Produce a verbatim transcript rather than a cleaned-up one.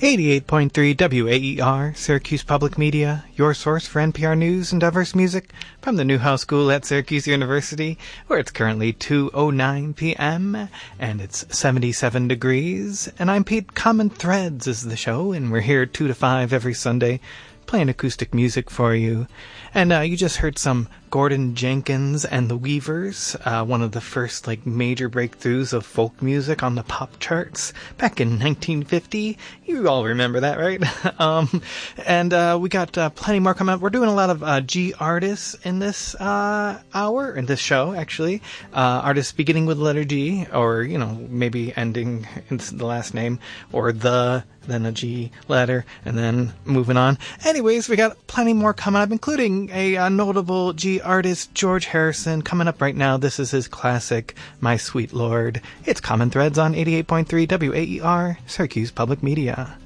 eighty-eight point three W A E R, Syracuse Public Media, your source for N P R news and diverse music from the Newhouse School at Syracuse University, where it's currently two oh nine p.m. and it's seventy-seven degrees. And I'm Pete. Common Threads is the show, and we're here two to five every Sunday playing acoustic music for you. And uh, you just heard some Gordon Jenkins and the Weavers, uh, one of the first like major breakthroughs of folk music on the pop charts back in nineteen fifty. You all remember that, right? um, and uh, we got uh, plenty more coming up. We're doing a lot of uh, G artists in this uh, hour, in this show, actually. Uh, artists beginning with the letter G, or, you know, maybe ending in the last name, or the, then a G letter, and then moving on. Anyways, we got plenty more coming up, including a uh, notable G artist, George Harrison, coming up right now. This is his classic, My Sweet Lord. It's Common Threads on eighty-eight point three W A E R, Syracuse Public Media.